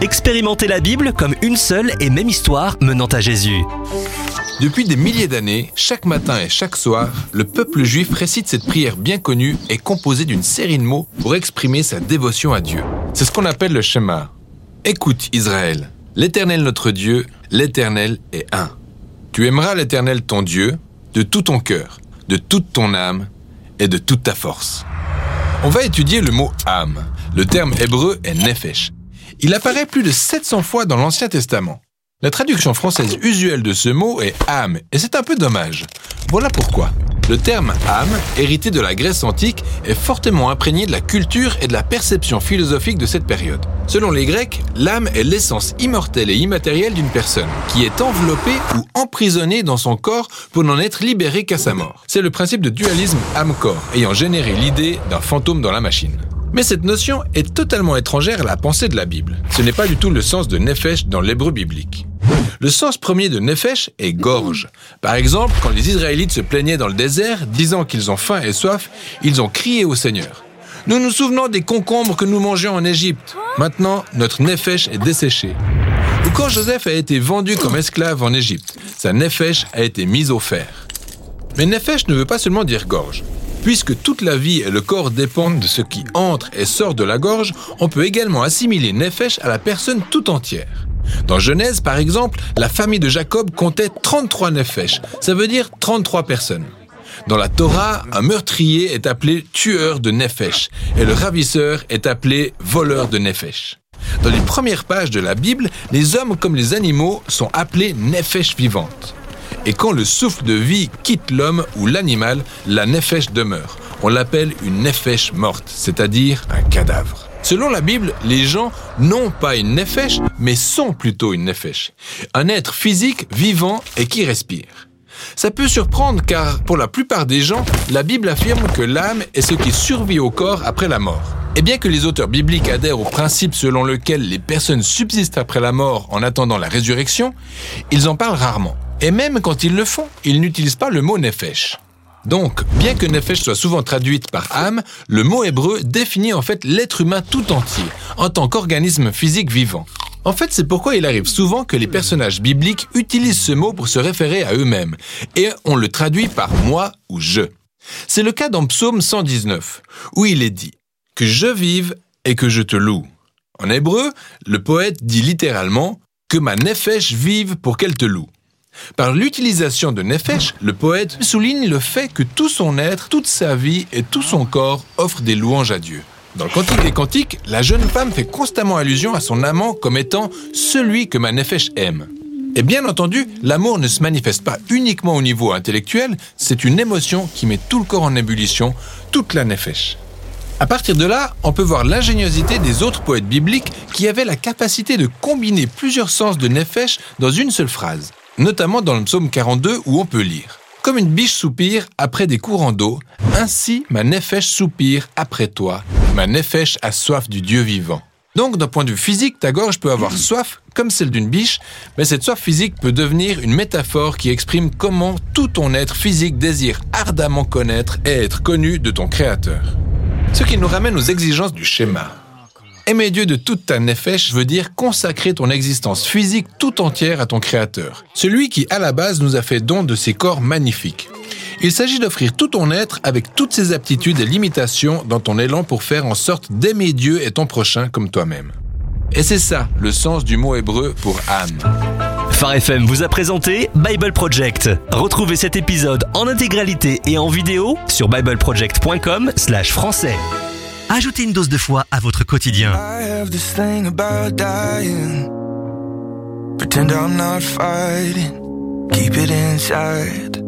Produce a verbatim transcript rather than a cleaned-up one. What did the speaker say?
Expérimentez la Bible comme une seule et même histoire menant à Jésus. Depuis des milliers d'années, chaque matin et chaque soir, le peuple juif récite cette prière bien connue et composée d'une série de mots pour exprimer sa dévotion à Dieu. C'est ce qu'on appelle le Shema. Écoute Israël, l'Éternel notre Dieu, l'Éternel est un. Tu aimeras l'Éternel ton Dieu de tout ton cœur, de toute ton âme et de toute ta force. On va étudier le mot âme. Le terme hébreu est nefesh. Il apparaît plus de sept cents fois dans l'Ancien Testament. La traduction française usuelle de ce mot est âme, et c'est un peu dommage. Voilà pourquoi. Le terme âme, hérité de la Grèce antique, est fortement imprégné de la culture et de la perception philosophique de cette période. Selon les Grecs, l'âme est l'essence immortelle et immatérielle d'une personne, qui est enveloppée ou emprisonnée dans son corps pour n'en être libérée qu'à sa mort. C'est le principe de dualisme âme-corps, ayant généré l'idée d'un fantôme dans la machine. Mais cette notion est totalement étrangère à la pensée de la Bible. Ce n'est pas du tout le sens de nefesh dans l'hébreu biblique. Le sens premier de nefesh est gorge. Par exemple, quand les Israélites se plaignaient dans le désert, disant qu'ils ont faim et soif, ils ont crié au Seigneur. Nous nous souvenons des concombres que nous mangions en Égypte. Maintenant, notre nefesh est desséché. Ou quand Joseph a été vendu comme esclave en Égypte, sa nefesh a été mise au fer. Mais nefesh ne veut pas seulement dire gorge. Puisque toute la vie et le corps dépendent de ce qui entre et sort de la gorge, on peut également assimiler nefesh à la personne tout entière. Dans Genèse, par exemple, la famille de Jacob comptait trente-trois nefesh, ça veut dire trente-trois personnes. Dans la Torah, un meurtrier est appelé tueur de nefesh et le ravisseur est appelé voleur de nefesh. Dans les premières pages de la Bible, les hommes comme les animaux sont appelés nefesh vivantes. Et quand le souffle de vie quitte l'homme ou l'animal, la nefesh demeure. On l'appelle une nefesh morte, c'est-à-dire un cadavre. Selon la Bible, les gens n'ont pas une nefesh, mais sont plutôt une nefesh. Un être physique, vivant et qui respire. Ça peut surprendre car, pour la plupart des gens, la Bible affirme que l'âme est ce qui survit au corps après la mort. Et bien que les auteurs bibliques adhèrent au principe selon lequel les personnes subsistent après la mort en attendant la résurrection, ils en parlent rarement. Et même quand ils le font, ils n'utilisent pas le mot nefesh. Donc, bien que nefesh soit souvent traduite par âme, le mot hébreu définit en fait l'être humain tout entier, en tant qu'organisme physique vivant. En fait, c'est pourquoi il arrive souvent que les personnages bibliques utilisent ce mot pour se référer à eux-mêmes, et on le traduit par « moi » ou « je ». C'est le cas dans Psaume cent dix-neuf, où il est dit « que je vive et que je te loue ». En hébreu, le poète dit littéralement « que ma nefesh vive pour qu'elle te loue ». Par l'utilisation de nefesh, le poète souligne le fait que tout son être, toute sa vie et tout son corps offrent des louanges à Dieu. Dans le Cantique des Cantiques, la jeune femme fait constamment allusion à son amant comme étant « celui que ma nefesh aime ». Et bien entendu, l'amour ne se manifeste pas uniquement au niveau intellectuel, c'est une émotion qui met tout le corps en ébullition, toute la nefesh. À partir de là, on peut voir l'ingéniosité des autres poètes bibliques qui avaient la capacité de combiner plusieurs sens de nefesh dans une seule phrase. Notamment dans le psaume quarante-deux où on peut lire « Comme une biche soupire après des courants d'eau, ainsi ma nefesh soupire après toi, ma nefesh a soif du Dieu vivant. » Donc d'un point de vue physique, ta gorge peut avoir soif comme celle d'une biche, mais cette soif physique peut devenir une métaphore qui exprime comment tout ton être physique désire ardemment connaître et être connu de ton Créateur. Ce qui nous ramène aux exigences du schéma. Aimer Dieu de toute ta nefesh veut dire consacrer ton existence physique tout entière à ton Créateur, celui qui, à la base, nous a fait don de ses corps magnifiques. Il s'agit d'offrir tout ton être avec toutes ses aptitudes et limitations dans ton élan pour faire en sorte d'aimer Dieu et ton prochain comme toi-même. Et c'est ça, le sens du mot hébreu pour âme. Phare F M vous a présenté Bible Project. Retrouvez cet épisode en intégralité et en vidéo sur bible project point com slash français. Ajoutez une dose de foi à votre quotidien. I have this thing about dying. Pretend I'm not fighting. Keep it inside.